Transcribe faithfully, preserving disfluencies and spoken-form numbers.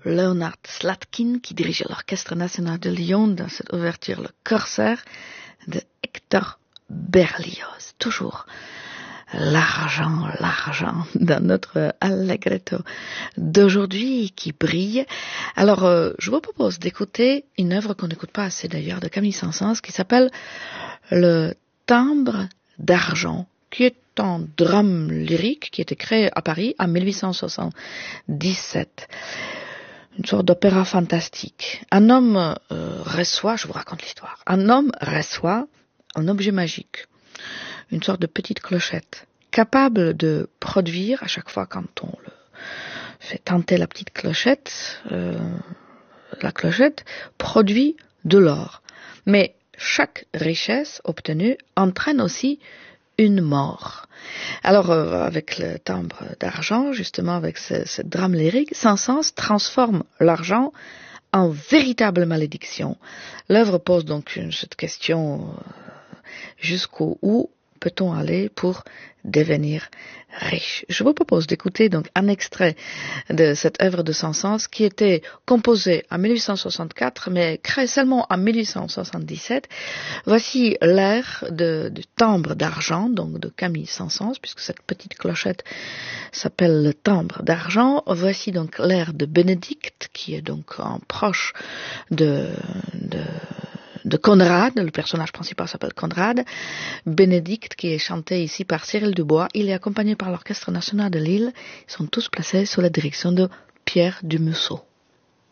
Leonard Slatkin qui dirige l'Orchestre National de Lyon dans cette ouverture Le Corsaire de Hector Berlioz. Toujours l'argent, l'argent dans notre allegretto d'aujourd'hui qui brille. Alors, euh, je vous propose d'écouter une œuvre qu'on n'écoute pas assez d'ailleurs de Camille Saint-Saëns qui s'appelle Le Timbre d'argent, qui est un drame lyrique qui a été créé à Paris en mille huit cent soixante-dix-sept. Une sorte d'opéra fantastique. Un homme euh, reçoit, je vous raconte l'histoire, un homme reçoit un objet magique, une sorte de petite clochette, capable de produire, à chaque fois quand on le fait tenter la petite clochette, euh, la clochette produit de l'or. Mais chaque richesse obtenue entraîne aussi une mort. Alors, euh, avec le timbre d'argent, justement, avec ce, ce drame lyrique, Saint-Saëns transforme l'argent en véritable malédiction. L'œuvre pose donc une, cette question euh, jusqu'où où peut-on aller pour devenir riche. Je vous propose d'écouter donc un extrait de cette œuvre de Saint-Saëns qui était composée en mille huit cent soixante-quatre mais créée seulement en mille huit cent soixante-dix-sept. Voici l'air de, du timbre d'argent, donc de Camille Saint-Saëns, puisque cette petite clochette s'appelle le timbre d'argent. Voici donc l'air de Bénédicte, qui est donc un proche de, de de Conrad, le personnage principal s'appelle Conrad. Bénédicte, qui est chanté ici par Cyril Dubois, il est accompagné par l'Orchestre National de Lille. Ils sont tous placés sous la direction de Pierre Dumusseau.